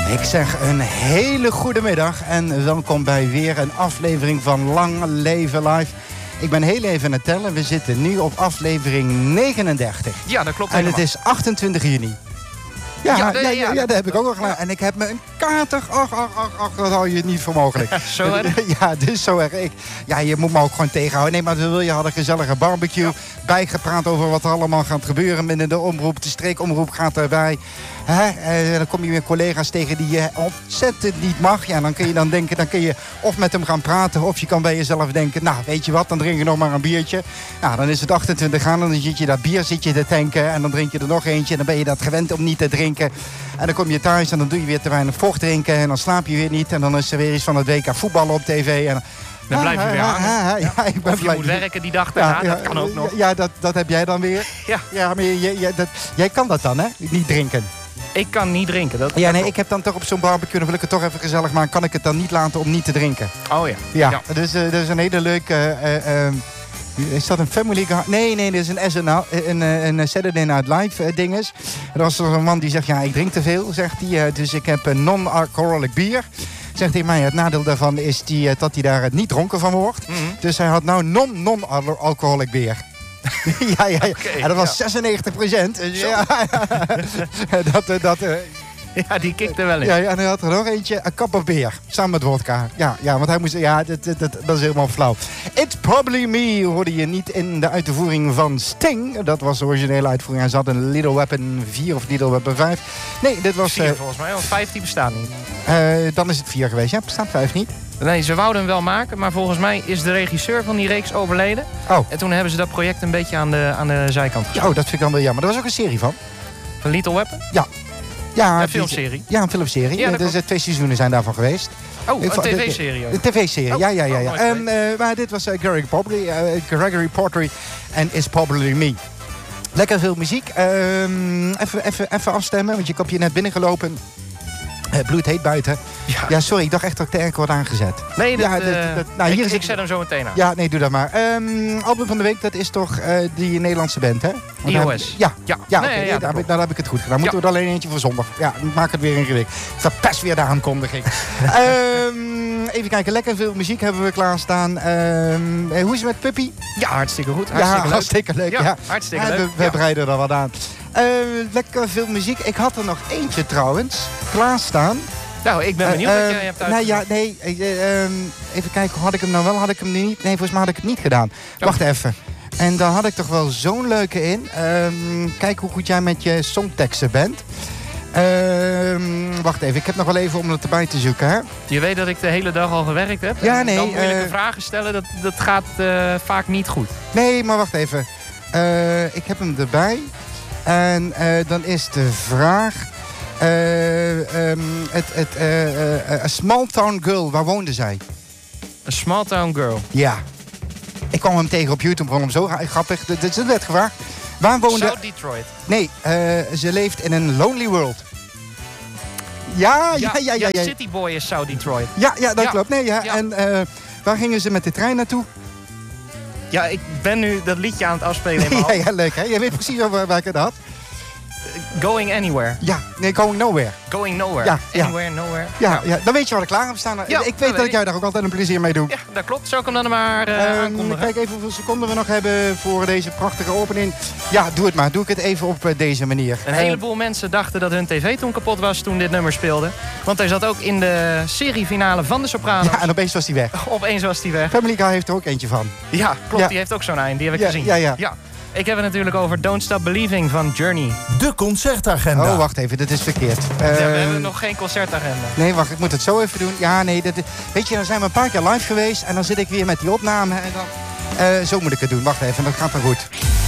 Ik zeg een hele goede middag en welkom bij weer een aflevering van Lang Leven Live. Ik ben heel even aan het tellen. We zitten nu op aflevering 39. Ja, dat klopt en helemaal. het is 28 juni. Ja, dat heb ik ook al gedaan. En ik heb me een kater. Ach, dat hou je niet voor mogelijk. Zo erg? Ja, dus zo erg. Ja, je moet me ook gewoon tegenhouden. Nee, maar we wil je hadden een gezellige barbecue. Ja. Bijgepraat over wat er allemaal gaat gebeuren binnen de omroep. De streekomroep gaat erbij. Dan kom je weer collega's tegen die je ontzettend niet mag. Ja, dan kun je dan denken, dan kun je of met hem gaan praten, of je kan bij jezelf denken, nou, weet je wat, dan drink je nog maar een biertje. Nou, dan is het 28 graden, dan zit je dat bier te tanken en dan drink je er nog eentje en dan ben je dat gewend om niet te drinken. En dan kom je thuis en dan doe je weer te weinig vocht drinken en dan slaap je weer niet en dan is er weer iets van het WK voetballen op tv en dan blijf je weer hangen. Ja, ik ben of je moet werken die dag daarna, dat kan ook nog. Ja, dat heb jij dan weer. Ja, maar jij kan dat dan, hè? Niet drinken. Ik kan niet drinken. Ik heb dan toch op zo'n barbecue, dan wil ik het toch even gezellig maken. Kan ik het dan niet laten om niet te drinken? Oh ja. Ja. Dus dat is een hele leuke... is dat een Family Guy? Nee, dit is een Saturday Night Live dinges. Er was een man die zegt, ja, ik drink te veel, zegt hij. Dus ik heb een non-alcoholic bier. Zegt hij, maar het nadeel daarvan is dat hij daar niet dronken van wordt. Mm-hmm. Dus hij had nou non-alcoholic bier. Ja. Okay, en dat was 96%. Dus ja, die kikte wel in. Ja, en hij had er nog eentje, een kap of beer. Samen met wodka. Ja, want hij moest... Ja, dat is helemaal flauw. It's Probably Me hoorde je niet in de uitvoering van Sting. Dat was de originele uitvoering. Hij zat in Little Weapon 4 of Little Weapon 5. Nee, dit was... 4 volgens mij, want 5 die bestaat niet. Dan is het 4 geweest. Ja, bestaat 5 niet. Nee, ze wouden hem wel maken, maar volgens mij is de regisseur van die reeks overleden. Oh. En toen hebben ze dat project een beetje aan de zijkant gezet. Ja, dat vind ik dan wel jammer. Er was ook een serie van. Van Little Weapon? Ja, een filmserie. Ja, een filmserie. Ja, dus 2 seizoenen zijn daarvan geweest. Oh, een tv-serie ook. Een tv-serie, ja. Maar dit was Gregory Portery en It's Probably Me. Lekker veel muziek. Even afstemmen, want je komt hier net binnengelopen. Bloedheet buiten. Ja, sorry, ik dacht echt dat ik de airco had aangezet. Nee, ik zet hem zo meteen aan. Ja, nee, doe dat maar. Album van de week, dat is toch die Nederlandse band, hè? iOS. Dan heb ik het goed gedaan. Moeten we er alleen eentje voor zondag. Ja, maak het weer ingewikkeld. Verpest weer de aankondiging. Even kijken, lekker veel muziek hebben we klaarstaan. Hoe is het met Puppy? Ja, hartstikke goed. Hartstikke leuk. Ja, hartstikke leuk. We breiden er wat aan. Lekker veel muziek. Ik had er nog eentje trouwens klaarstaan. Nou, ik ben benieuwd wat jij hebt uitgezocht. Even kijken, had ik hem nou wel, had ik hem niet? Nee, volgens mij had ik het niet gedaan. Wacht even. En daar had ik toch wel zo'n leuke in. Kijk hoe goed jij met je songteksten bent. Wacht even, ik heb nog wel even om het erbij te zoeken, hè? Je weet dat ik de hele dag al gewerkt heb. Ja, nee. Dan moeilijke vragen stellen, dat gaat vaak niet goed. Nee, maar wacht even. Ik heb hem erbij. En dan is de vraag... A Small Town Girl, waar woonde zij? A Small Town Girl? Ja. Ik kwam hem tegen op YouTube, vond hem zo grappig. Dat is net gevraagd. Waar woonde... South Detroit? Nee, ze leeft in een lonely world. Ja. City Boy is South Detroit. Ja, dat klopt. Nee, ja. En waar gingen ze met de trein naartoe? Ja, ik ben nu dat liedje aan het afspelen in mijn hoofd. Ja, leuk hè? Jij weet precies waar ik het had. Going Anywhere. Ja, nee, Going Nowhere. Going Nowhere. Anywhere, nowhere. Ja, dan weet je waar ik klaar heb staan. Ik weet dat ik jij daar ook altijd een plezier mee doe. Ja, dat klopt. Zou ik hem dan maar aankondigen? Kijk even hoeveel seconden we nog hebben voor deze prachtige opening. Ja, doe het maar. Doe ik het even op deze manier. Een heleboel mensen dachten dat hun tv toen kapot was toen dit nummer speelde. Want hij zat ook in de seriefinale van de Sopranos. Ja, en opeens was hij weg. Opeens was hij weg. Family Guy heeft er ook eentje van. Ja, klopt. Die heeft ook zo'n eind. Die heb ik gezien. Ja. Ik heb het natuurlijk over Don't Stop Believing van Journey. De concertagenda. Oh, wacht even, dit is verkeerd. We hebben nog geen concertagenda. Nee, wacht, ik moet het zo even doen. Ja, nee, weet je, dan zijn we een paar keer live geweest en dan zit ik weer met die opname en dan... zo moet ik het doen. Wacht even, dat gaat dan goed.